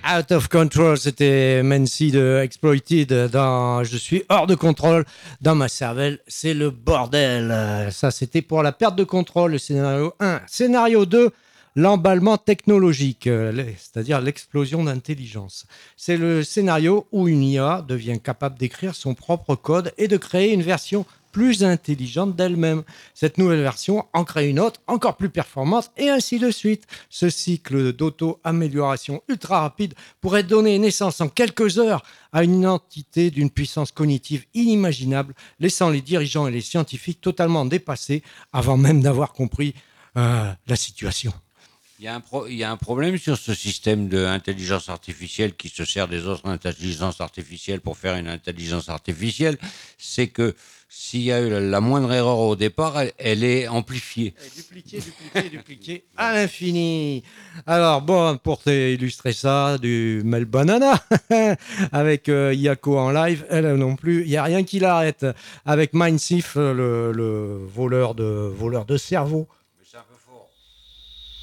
Out of Control, c'était Mancy de Exploited dans Je suis hors de contrôle dans ma cervelle, c'est le bordel. Ça, c'était pour la perte de contrôle, le scénario 1. Scénario 2, l'emballement technologique, c'est-à-dire l'explosion d'intelligence. C'est le scénario où une IA devient capable d'écrire son propre code et de créer une version plus intelligente d'elle-même. Cette nouvelle version en crée une autre, encore plus performante, et ainsi de suite. Ce cycle d'auto-amélioration ultra rapide pourrait donner naissance en quelques heures à une entité d'une puissance cognitive inimaginable, laissant les dirigeants et les scientifiques totalement dépassés avant même d'avoir compris la situation. Il y a un problème sur ce système d'intelligence artificielle qui se sert des autres intelligences artificielles pour faire une intelligence artificielle, c'est que s'il y a eu la moindre erreur au départ, elle est amplifiée. Dupliqué à l'infini. Alors, bon, pour illustrer ça, du Mel Banana, avec Yako en live, elle non plus, il n'y a rien qui l'arrête. Avec Mindsif, le voleur de cerveau,